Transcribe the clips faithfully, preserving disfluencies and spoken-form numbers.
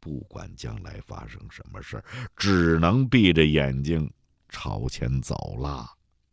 不管将来发生什么事儿，只能闭着眼睛朝前走了。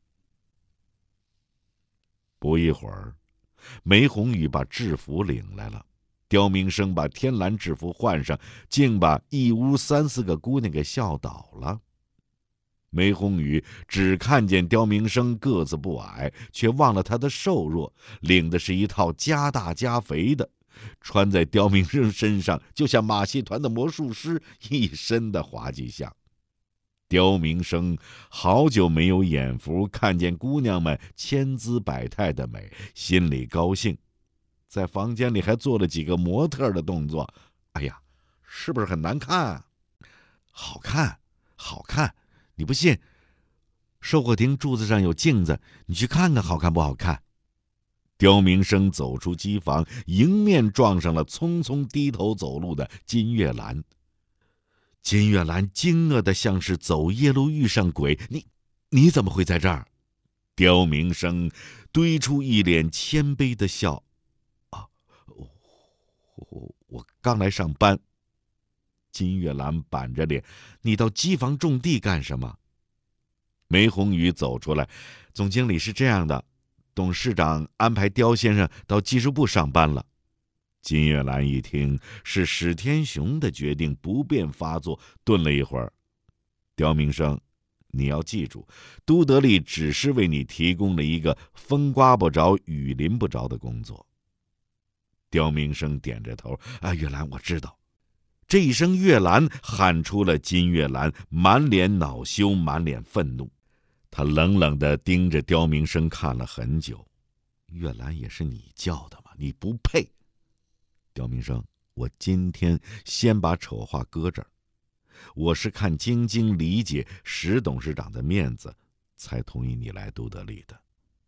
不一会儿，梅红雨把制服领来了，刁明生把天蓝制服换上，竟把一屋三四个姑娘给笑倒了。梅红雨只看见刁明生个子不矮，却忘了他的瘦弱，领的是一套加大加肥的，穿在刁明生身上就像马戏团的魔术师一身的滑稽相。刁明生好久没有眼福，看见姑娘们千姿百态的美，心里高兴，在房间里还做了几个模特的动作。哎呀，是不是很难看啊？好看，好看，你不信？售货亭柱子上有镜子，你去看看好看不好看。刁明生走出机房，迎面撞上了匆匆低头走路的金月兰。金月兰惊愕的像是走夜路遇上鬼，你你怎么会在这儿？刁明生堆出一脸谦卑的笑，啊，我我我刚来上班。金月兰板着脸，你到机房种地干什么？梅红雨走出来，总经理是这样的，董事长安排刁先生到技术部上班了。金月兰一听是史天雄的决定，不便发作，顿了一会儿。刁明生，你要记住，都德利只是为你提供了一个风刮不着雨淋不着的工作。刁明生点着头，啊，月兰，我知道。这一声月兰喊出了金月兰满脸恼羞，满脸愤怒。他冷冷地盯着刁明生看了很久。月兰也是你叫的吗？你不配。刁明生，我今天先把丑话搁这儿，我是看晶晶、李姐、石董事长的面子，才同意你来都德利的。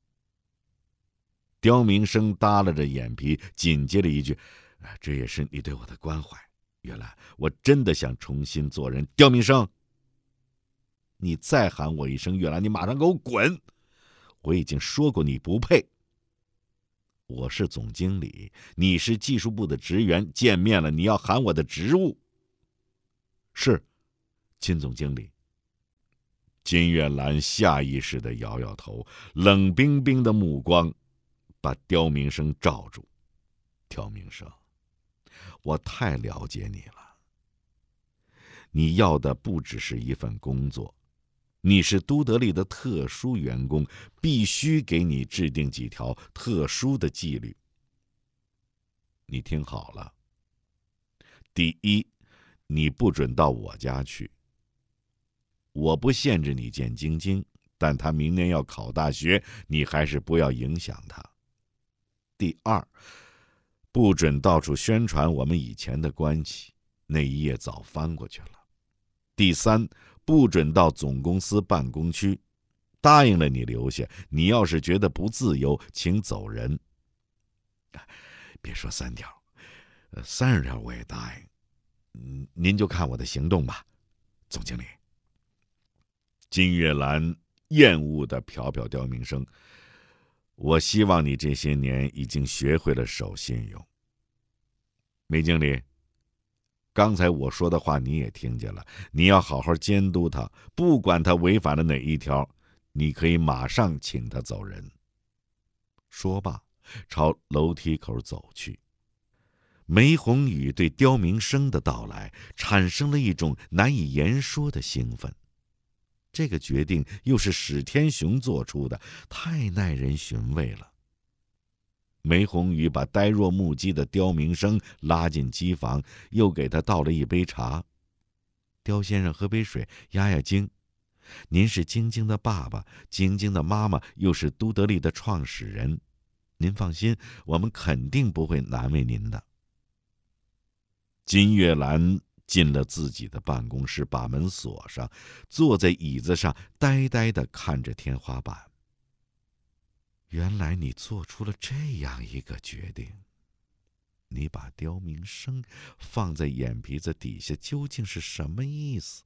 刁明生耷拉着眼皮，紧接着一句：“这也是你对我的关怀。原来我真的想重新做人。”刁明生，你再喊我一声月兰，你马上给我滚！我已经说过你不配。我是总经理，你是技术部的职员，见面了你要喊我的职务。是，金总经理。金月兰下意识地摇摇头，冷冰冰的目光把刁明生罩住。刁明生，我太了解你了。你要的不只是一份工作，你是都德利的特殊员工，必须给你制定几条特殊的纪律。你听好了。第一，你不准到我家去。我不限制你见晶晶，但她明年要考大学，你还是不要影响她。第二，不准到处宣传我们以前的关系，那一页早翻过去了。第三，不准到总公司办公区，答应了你留下，你要是觉得不自由，请走人。别说三条，三十条我也答应。嗯，您就看我的行动吧，总经理。金月兰厌恶地瞟瞟刁明生，我希望你这些年已经学会了守信用。梅经理，刚才我说的话你也听见了，你要好好监督他，不管他违反了哪一条，你可以马上请他走人。说罢，朝楼梯口走去。梅红雨对刁明生的到来产生了一种难以言说的兴奋。这个决定又是史天雄做出的，太耐人寻味了。梅红雨把呆若木鸡的刁明生拉进机房，又给他倒了一杯茶。刁先生喝杯水压压惊。您是晶晶的爸爸，晶晶的妈妈又是都德利的创始人，您放心，我们肯定不会难为您的。金月兰进了自己的办公室，把门锁上，坐在椅子上呆呆地看着天花板。原来你做出了这样一个决定，你把刁明生放在眼皮子底下究竟是什么意思？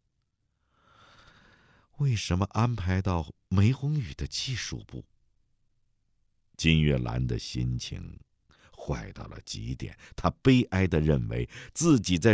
为什么安排到梅红雨的技术部？金月兰的心情坏到了极点，她悲哀地认为自己在